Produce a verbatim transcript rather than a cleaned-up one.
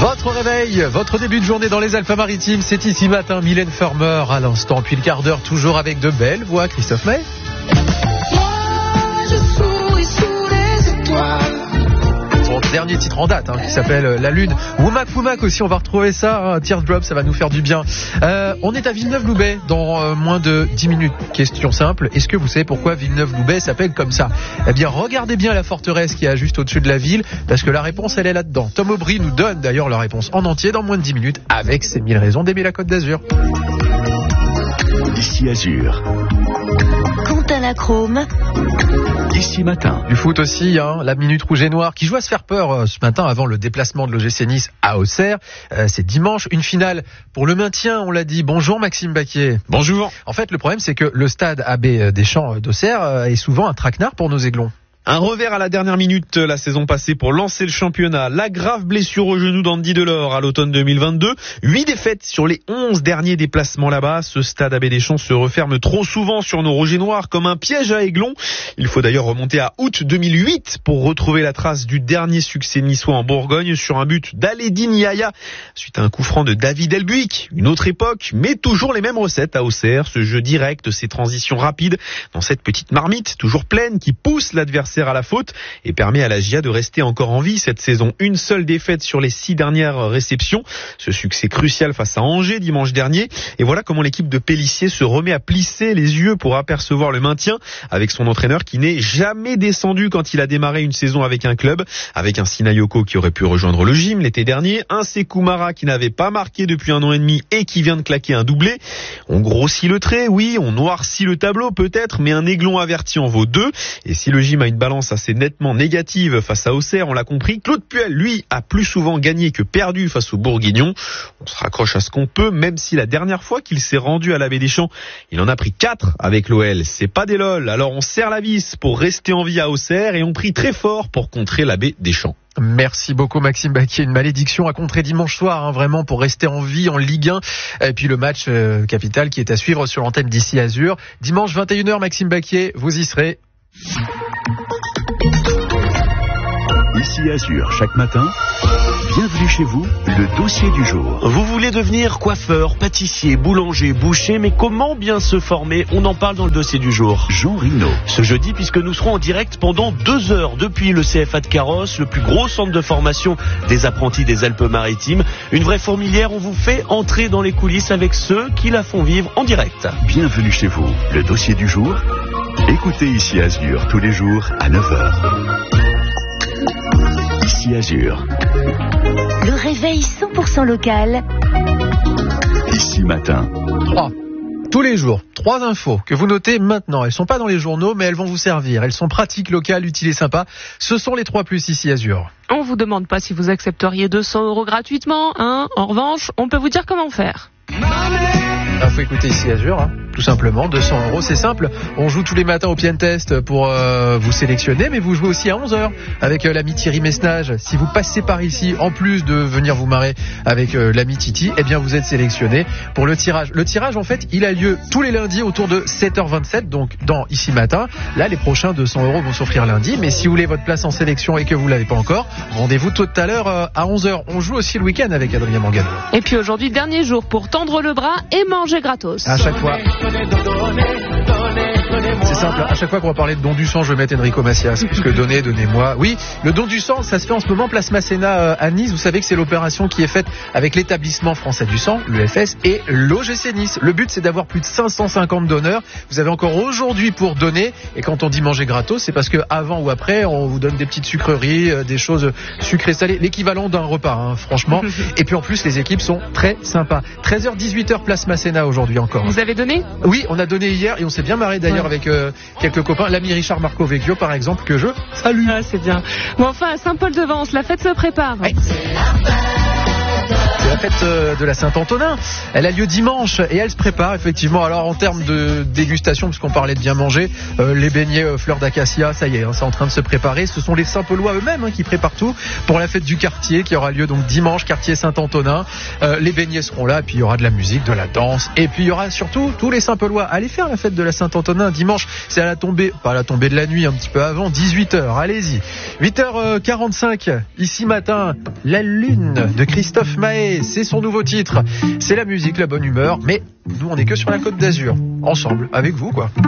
Votre réveil, votre début de journée dans les Alpes-Maritimes, c'est ici matin, Mylène Farmer à l'instant, puis le quart d'heure toujours avec de belles voix, Christophe May. Son dernier titre en date, hein, qui s'appelle La Lune. Womack Womack aussi, on va retrouver ça, hein, Teardrop, ça va nous faire du bien. Euh, on est à Villeneuve-Loubet dans euh, moins de dix minutes. Question simple, est-ce que vous savez pourquoi Villeneuve-Loubet s'appelle comme ça? Eh bien, regardez bien la forteresse qui est juste au-dessus de la ville, parce que la réponse, elle est là-dedans. Tom Aubry nous donne d'ailleurs la réponse en entier dans moins de dix minutes, avec ses mille raisons d'aimer la Côte d'Azur. Ici Azur. Quentin Lachrome. Ici matin. Du foot aussi, hein, la minute rouge et noire qui joue à se faire peur euh, ce matin avant le déplacement de l'O G C Nice à Auxerre. Euh, c'est dimanche, une finale pour le maintien, on l'a dit. Bonjour Maxime Baquier. Bonjour. En fait, le problème c'est que le stade Abbé Deschamps d'Auxerre euh, est souvent un traquenard pour nos Aiglons. Un revers à la dernière minute la saison passée pour lancer le championnat. La grave blessure au genou d'Andy Delors à l'automne deux mille vingt-deux. Huit défaites sur les onze derniers déplacements là-bas. Ce stade Abbé Deschamps se referme trop souvent sur nos Rouges et Noirs comme un piège à Aiglon. Il faut d'ailleurs remonter à août deux mille huit pour retrouver la trace du dernier succès niçois en Bourgogne sur un but d'Aledine Yaya suite à un coup franc de David Elbuik. Une autre époque, mais toujours les mêmes recettes à Auxerre. Ce jeu direct, ces transitions rapides dans cette petite marmite toujours pleine qui pousse l'adversaire à la faute et permet à la J A de rester encore en vie cette saison. Une seule défaite sur les six dernières réceptions. Ce succès crucial face à Angers dimanche dernier. Et voilà comment l'équipe de Pélissier se remet à plisser les yeux pour apercevoir le maintien avec son entraîneur qui n'est jamais descendu quand il a démarré une saison avec un club. Avec un Sinayoko qui aurait pu rejoindre le gym l'été dernier. Un Sékou Mara qui n'avait pas marqué depuis un an et demi et qui vient de claquer un doublé. On grossit le trait, oui. On noircit le tableau peut-être, mais un Aiglon averti en vaut deux. Et si le gym a une balance assez nettement négative face à Auxerre, on l'a compris, Claude Puel, lui, a plus souvent gagné que perdu face aux Bourguignons. On se raccroche à ce qu'on peut, même si la dernière fois qu'il s'est rendu à l'Abbé Deschamps, il en a pris quatre avec l'O L. C'est pas des lol, alors on serre la vis pour rester en vie à Auxerre et on prie très fort pour contrer l'Abbé Deschamps. Merci beaucoup Maxime Baquier, une malédiction à contrer dimanche soir, hein, vraiment pour rester en vie en Ligue un. Et puis le match euh, capital qui est à suivre sur l'antenne d'Ici Azur. Dimanche vingt et une heures, Maxime Baquier, vous y serez. Ici Azur, chaque matin, bienvenue chez vous, le dossier du jour. Vous voulez devenir coiffeur, pâtissier, boulanger, boucher, mais comment bien se former? On en parle dans le dossier du jour. Jean Rino. Ce jeudi, puisque nous serons en direct pendant deux heures depuis le C F A de Carros, le plus gros centre de formation des apprentis des Alpes-Maritimes. Une vraie fourmilière, on vous fait entrer dans les coulisses avec ceux qui la font vivre en direct. Bienvenue chez vous, le dossier du jour. Écoutez Ici Azur tous les jours à neuf heures. Ici Azur. Le réveil cent pour cent local. Ici matin. Trois. Tous les jours, trois infos que vous notez maintenant. Elles sont pas dans les journaux, mais elles vont vous servir. Elles sont pratiques, locales, utiles et sympas. Ce sont les trois plus ici Azur. On vous demande pas si vous accepteriez deux cents euros gratuitement, hein. En revanche, on peut vous dire comment faire. Il faut écouter Ici Azur, hein. Tout simplement, deux cents euros, c'est simple. On joue tous les matins au Pian Test pour euh, vous sélectionner, mais vous jouez aussi à onze heures avec euh, l'ami Thierry Messnage. Si vous passez par ici, en plus de venir vous marrer avec euh, l'ami Titi, eh bien vous êtes sélectionné pour le tirage. Le tirage, en fait, il a lieu tous les lundis autour de sept heures vingt-sept, donc dans Ici Matin. Là, les prochains deux cents euros vont s'offrir lundi, mais si vous voulez votre place en sélection et que vous l'avez pas encore, rendez-vous tout à l'heure euh, à onze heures. On joue aussi le week-end avec Adrien Mangano. Et puis aujourd'hui, dernier jour pour tendre le bras et manger gratos. À chaque fois. C'est simple, à chaque fois qu'on va parler de don du sang, je vais mettre Enrico Macias, puisque donnez, donnez-moi. Oui, le don du sang, ça se fait en ce moment, place Masséna à Nice. Vous savez que c'est l'opération qui est faite avec l'établissement français du sang, l'E F S, et l'O G C Nice. Le but, c'est d'avoir plus de cinq cent cinquante donneurs. Vous avez encore aujourd'hui pour donner. Et quand on dit manger gratos, c'est parce que avant ou après, on vous donne des petites sucreries, des choses sucrées salées, l'équivalent d'un repas, hein, franchement. Et puis en plus, les équipes sont très sympas. treize heures dix-huit heures, place Masséna aujourd'hui encore. Vous avez donné? Oui, on a donné hier et on s'est bien marré d'ailleurs ouais. avec euh, quelques copains. L'ami Richard Marco Vecchio par exemple, que je salue. Ah, c'est bien. Bon, enfin, à Saint-Paul-de-Vence, la fête se prépare. Ouais. C'est la fête de la Saint-Antonin. Elle a lieu dimanche et elle se prépare effectivement. Alors en termes de dégustation, puisqu'on parlait de bien manger, euh, les beignets euh, fleurs d'acacia, ça y est, hein, c'est en train de se préparer. Ce sont les Saint-Pelois eux-mêmes hein, qui préparent tout pour la fête du quartier qui aura lieu donc dimanche, quartier Saint-Antonin. Euh, les beignets seront là, et puis il y aura de la musique, de la danse, et puis il y aura surtout tous les Saint-Pelois. Allez faire la fête de la Saint-Antonin dimanche, c'est à la tombée, pas à la tombée de la nuit, un petit peu avant, dix-huit heures, allez-y. huit heures quarante-cinq, ici matin, La Lune de Christophe Maé, c'est son nouveau titre. C'est la musique, la bonne humeur, mais nous on est que sur la Côte d'Azur, ensemble, avec vous quoi.